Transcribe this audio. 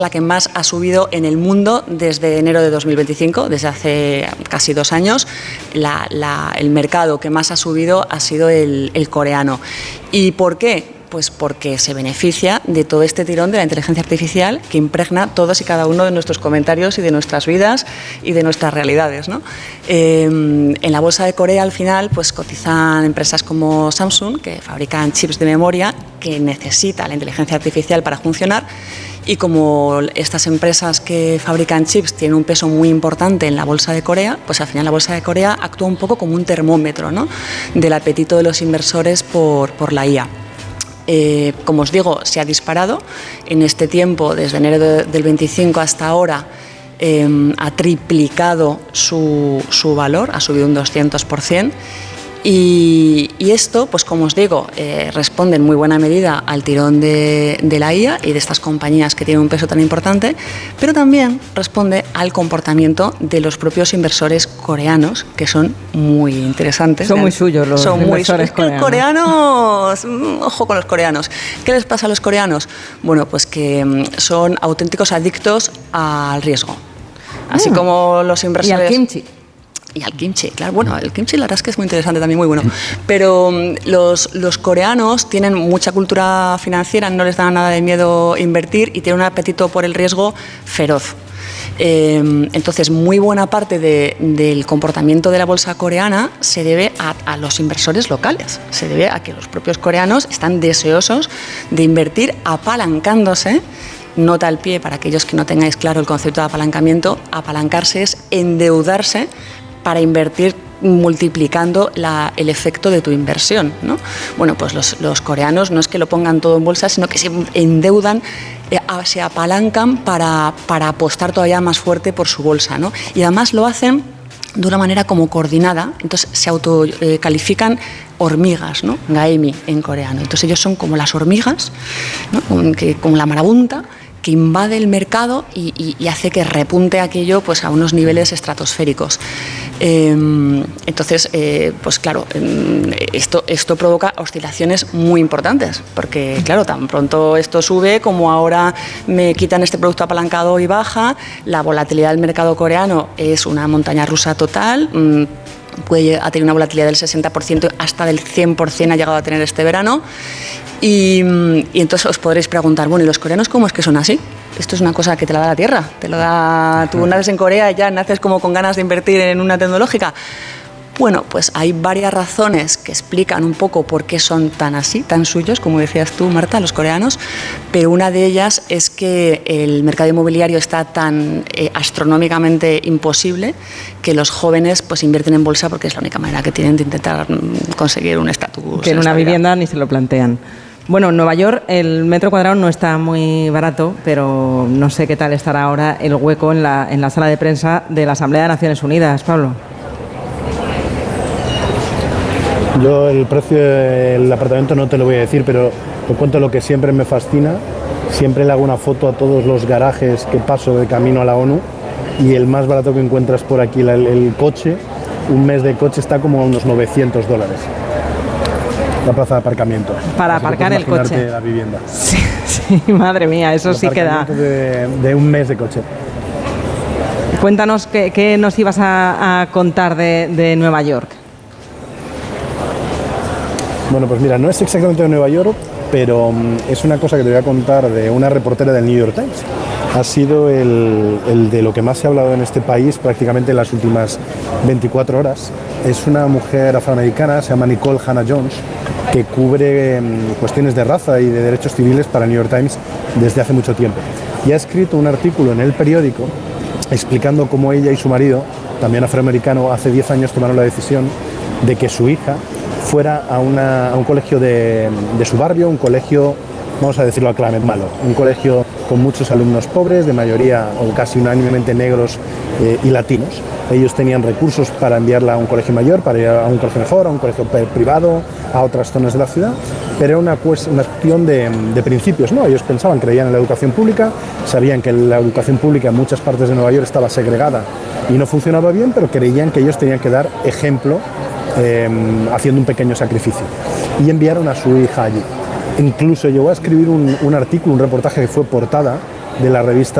la que más ha subido en el mundo desde enero de 2025, desde hace casi 2 años. El mercado que más ha subido ha sido el coreano. ¿Y por qué? Pues porque se beneficia de todo este tirón de la inteligencia artificial que impregna todos y cada uno de nuestros comentarios y de nuestras vidas y de nuestras realidades, ¿no? En la bolsa de Corea, al final, pues cotizan empresas como Samsung, que fabrican chips de memoria que necesita la inteligencia artificial para funcionar. Y como estas empresas que fabrican chips tienen un peso muy importante en la bolsa de Corea, pues al final la bolsa de Corea actúa un poco como un termómetro, ¿no?, del apetito de los inversores por la IA. Como os digo, se ha disparado en este tiempo, desde enero del 25 hasta ahora, ha triplicado su valor, ha subido un 200%. Y esto, pues como os digo, responde en muy buena medida al tirón de la IA y de estas compañías que tienen un peso tan importante, pero también responde al comportamiento de los propios inversores coreanos, que son muy interesantes. Son muy suyos los inversores coreanos. Ojo con los coreanos. ¿Qué les pasa a los coreanos? Bueno, pues que son auténticos adictos al riesgo. Así como los inversores... Y al kimchi. Y al kimchi, claro. Bueno, el kimchi la verdad es que es muy interesante, también muy bueno. Pero los coreanos tienen mucha cultura financiera, no les da nada de miedo invertir y tienen un apetito por el riesgo feroz. Entonces, muy buena parte del comportamiento de la bolsa coreana se debe a los inversores locales. Se debe a que los propios coreanos están deseosos de invertir apalancándose. Nota al pie para aquellos que no tengáis claro el concepto de apalancamiento. Apalancarse es endeudarse para invertir multiplicando el efecto de tu inversión, ¿no? Bueno, pues los coreanos no es que lo pongan todo en bolsa, sino que se endeudan, se apalancan para apostar todavía más fuerte por su bolsa, ¿no? Y además lo hacen de una manera como coordinada, entonces se autocalifican hormigas, ¿no? Gaemi en coreano. Entonces ellos son como las hormigas, ¿no?, como la marabunta, que invade el mercado y hace que repunte aquello pues a unos niveles estratosféricos. Entonces, pues claro, esto provoca oscilaciones muy importantes, porque claro, tan pronto esto sube como ahora me quitan este producto apalancado y baja, la volatilidad del mercado coreano es una montaña rusa total. Ha tenido una volatilidad del 60%, hasta del 100% ha llegado a tener este verano. Y entonces os podréis preguntar, bueno, ¿y los coreanos cómo es que son así? Esto es una cosa que te la da la tierra, te lo da... Tú naces en Corea y ya naces como con ganas de invertir en una tecnológica. Bueno, pues hay varias razones que explican un poco por qué son tan así, tan suyos, como decías tú, Marta, los coreanos, pero una de ellas es que el mercado inmobiliario está tan astronómicamente imposible que los jóvenes pues invierten en bolsa porque es la única manera que tienen de intentar conseguir un estatus. Que en una vivienda ni se lo plantean. Bueno, en Nueva York el metro cuadrado no está muy barato, pero no sé qué tal estará ahora el hueco en la sala de prensa de la Asamblea de Naciones Unidas, Pablo. Yo el precio del apartamento no te lo voy a decir, pero te cuento lo que siempre me fascina. Siempre le hago una foto a todos los garajes que paso de camino a la ONU y el más barato que encuentras por aquí, el coche, un mes de coche está como a unos $900. La plaza de aparcamiento. Para aparcar el coche. La vivienda. Sí, sí, madre mía, eso sí que da. De un mes de coche. Cuéntanos qué nos ibas a contar de Nueva York. Bueno, pues mira, no es exactamente de Nueva York, pero es una cosa que te voy a contar de una reportera del New York Times. Ha sido el de lo que más se ha hablado en este país prácticamente en las últimas 24 horas. Es una mujer afroamericana, se llama Nicole Hannah-Jones, que cubre cuestiones de raza y de derechos civiles para el New York Times desde hace mucho tiempo. Y ha escrito un artículo en el periódico explicando cómo ella y su marido, también afroamericano, hace 10 años tomaron la decisión de que su hija fuera a un colegio de su barrio, un colegio, vamos a decirlo claramente, malo, un colegio con muchos alumnos pobres, de mayoría o casi unánimemente negros y latinos. Ellos tenían recursos para enviarla a un colegio mayor, para ir a un colegio mejor, a un colegio privado, a otras zonas de la ciudad, pero era una cuestión de principios, ¿no? Ellos creían en la educación pública, sabían que la educación pública en muchas partes de Nueva York estaba segregada y no funcionaba bien, pero creían que ellos tenían que dar ejemplo haciendo un pequeño sacrificio. Y enviaron a su hija allí. Incluso llegó a escribir un artículo, un reportaje que fue portada de la revista